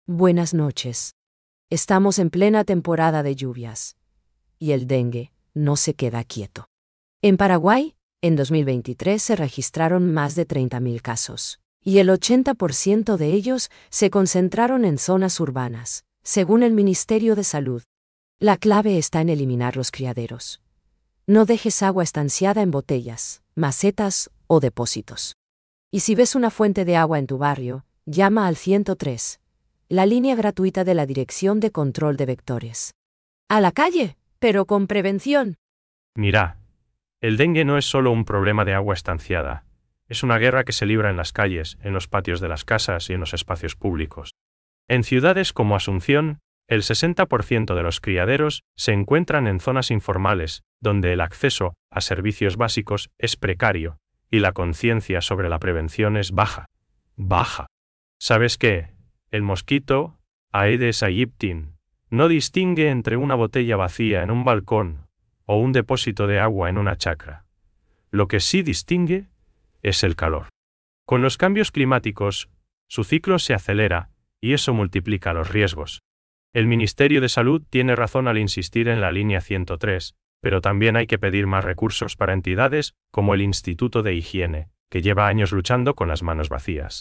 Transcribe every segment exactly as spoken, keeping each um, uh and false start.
Buenas noches. Estamos en plena temporada de lluvias. Y el dengue no se queda quieto. En Paraguay, en dos mil veintitrés se registraron más de treinta mil casos, y el ochenta por ciento de ellos se concentraron en zonas urbanas, según el Ministerio de Salud. La clave está en eliminar los criaderos. No dejes agua estanciada en botellas, macetas o depósitos. Y si ves una fuente de agua en tu barrio, llama al ciento tres. La línea gratuita de la Dirección de Control de Vectores. A la calle, pero con prevención. Mira, el dengue no es solo un problema de agua estanciada, es una guerra que se libra en las calles, en los patios de las casas y en los espacios públicos. En ciudades como Asunción, el sesenta por ciento de los criaderos se encuentran en zonas informales, donde el acceso a servicios básicos es precario, y la conciencia sobre la prevención es baja. Baja. ¿Sabes qué? El mosquito, Aedes aegypti, no distingue entre una botella vacía en un balcón o un depósito de agua en una chacra. Lo que sí distingue es el calor. Con los cambios climáticos, su ciclo se acelera y eso multiplica los riesgos. El Ministerio de Salud tiene razón al insistir en la línea ciento tres, pero también hay que pedir más recursos para entidades como el Instituto de Higiene, que lleva años luchando con las manos vacías.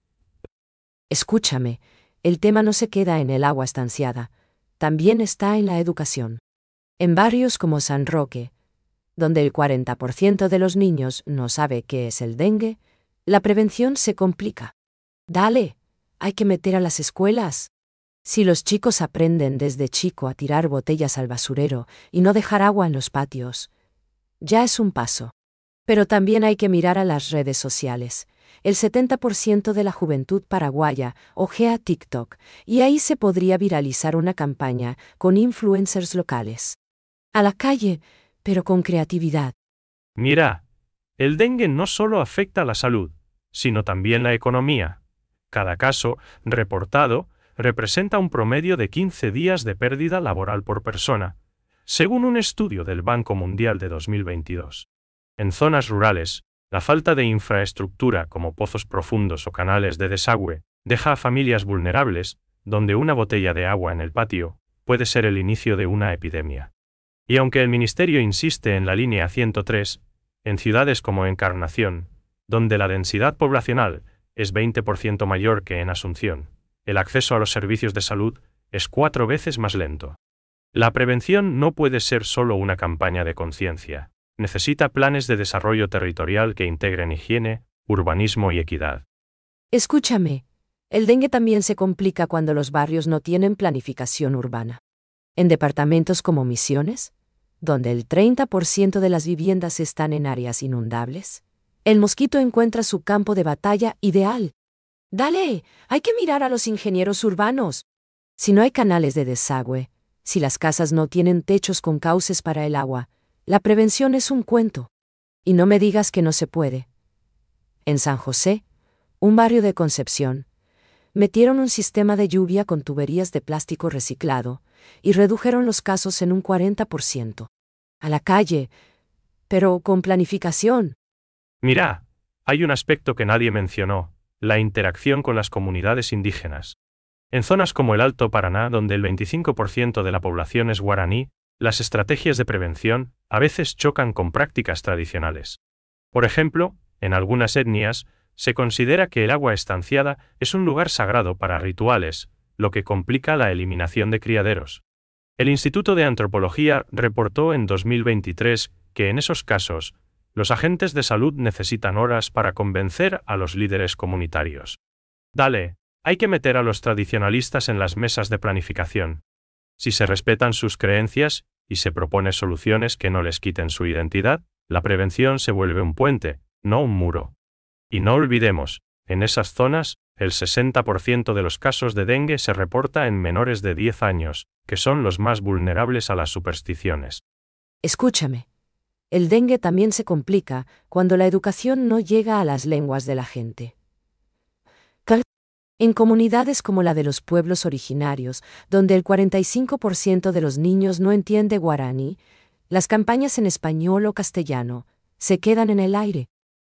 Escúchame, el tema no se queda en el agua estanciada, también está en la educación. En barrios como San Roque, donde el cuarenta por ciento de los niños no sabe qué es el dengue, la prevención se complica. Dale, hay que meter a las escuelas. Si los chicos aprenden desde chico a tirar botellas al basurero y no dejar agua en los patios, ya es un paso. Pero también hay que mirar a las redes sociales. El setenta por ciento de la juventud paraguaya ojea TikTok, y ahí se podría viralizar una campaña con influencers locales. A la calle, pero con creatividad. Mira, el dengue no solo afecta a la salud, sino también la economía. Cada caso reportado representa un promedio de quince días de pérdida laboral por persona, según un estudio del Banco Mundial de dos mil veintidós. En zonas rurales, la falta de infraestructura como pozos profundos o canales de desagüe deja a familias vulnerables, donde una botella de agua en el patio puede ser el inicio de una epidemia. Y aunque el Ministerio insiste en la línea ciento tres, en ciudades como Encarnación, donde la densidad poblacional es veinte por ciento mayor que en Asunción, el acceso a los servicios de salud es cuatro veces más lento. La prevención no puede ser solo una campaña de conciencia. Necesita planes de desarrollo territorial que integren higiene, urbanismo y equidad. Escúchame, el dengue también se complica cuando los barrios no tienen planificación urbana. En departamentos como Misiones, donde el treinta por ciento de las viviendas están en áreas inundables, el mosquito encuentra su campo de batalla ideal. Dale, hay que mirar a los ingenieros urbanos. Si no hay canales de desagüe, si las casas no tienen techos con cauces para el agua, la prevención es un cuento. Y no me digas que no se puede. En San José, un barrio de Concepción, metieron un sistema de lluvia con tuberías de plástico reciclado y redujeron los casos en un cuarenta por ciento. A la calle, pero con planificación. Mira, hay un aspecto que nadie mencionó, la interacción con las comunidades indígenas. En zonas como el Alto Paraná, donde el veinticinco por ciento de la población es guaraní, las estrategias de prevención a veces chocan con prácticas tradicionales. Por ejemplo, en algunas etnias, se considera que el agua estanciada es un lugar sagrado para rituales, lo que complica la eliminación de criaderos. El Instituto de Antropología reportó en dos mil veintitrés que en esos casos, los agentes de salud necesitan horas para convencer a los líderes comunitarios. Dale, hay que meter a los tradicionalistas en las mesas de planificación. Si se respetan sus creencias y se propone soluciones que no les quiten su identidad, la prevención se vuelve un puente, no un muro. Y no olvidemos, en esas zonas, el sesenta por ciento de los casos de dengue se reporta en menores de diez años, que son los más vulnerables a las supersticiones. Escúchame. El dengue también se complica cuando la educación no llega a las lenguas de la gente. En comunidades como la de los pueblos originarios, donde el cuarenta y cinco por ciento de los niños no entiende guaraní, las campañas en español o castellano se quedan en el aire.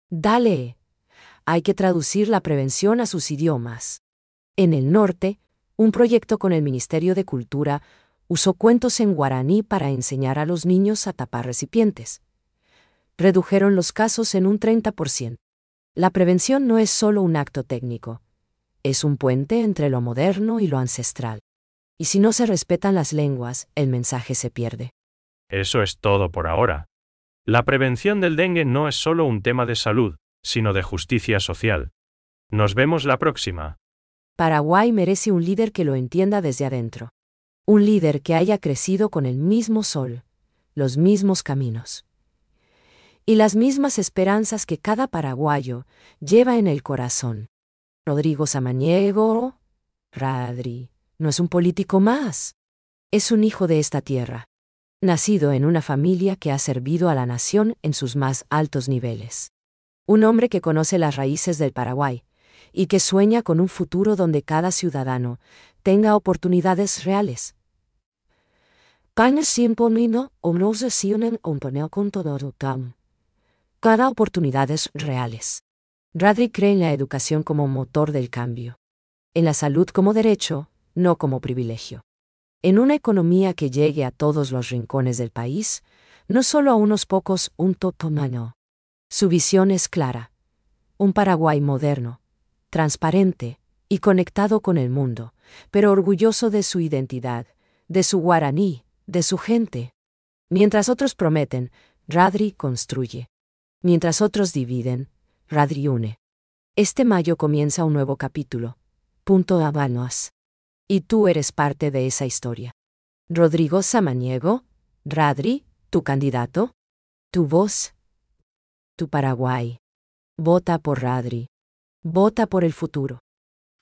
Dale, hay que traducir la prevención a sus idiomas. En el norte, Un proyecto con el Ministerio de Cultura usó cuentos en guaraní para enseñar a los niños a tapar recipientes. Redujeron los casos en un treinta por ciento. La prevención no es solo un acto técnico, es un puente entre lo moderno y lo ancestral. Y si no se respetan las lenguas, el mensaje se pierde. Eso es todo por ahora. La prevención del dengue no es solo un tema de salud, sino de justicia social. Nos vemos la próxima. Paraguay merece un líder que lo entienda desde adentro. Un líder que haya crecido con el mismo sol, los mismos caminos y las mismas esperanzas que cada paraguayo lleva en el corazón. Rodrigo Samaniego, Radri, no es un político más. Es un hijo de esta tierra, nacido en una familia que ha servido a la nación en sus más altos niveles. Un hombre que conoce las raíces del Paraguay y que sueña con un futuro donde cada ciudadano tenga oportunidades reales. Cada oportunidades reales. Radri cree en la educación como motor del cambio. En la salud como derecho, no como privilegio. En una economía que llegue a todos los rincones del país, no solo a unos pocos, un totomano. Su visión es clara. Un Paraguay moderno, transparente y conectado con el mundo, pero orgulloso de su identidad, de su guaraní, de su gente. Mientras otros prometen, Radri construye. Mientras otros dividen, Radri une. Este mayo comienza un nuevo capítulo. Punto Habanos. Y tú eres parte de esa historia. Rodrigo Samaniego, Radri, tu candidato, tu voz, tu Paraguay. Vota por Radri. Vota por el futuro.